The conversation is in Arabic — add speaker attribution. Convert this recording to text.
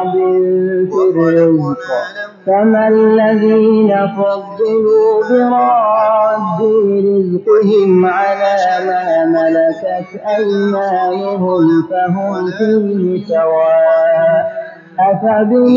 Speaker 1: بنت الرزق فما الذين فضلوا براد رزقهم على ما ملكت أيمانهم فهم فيه سواء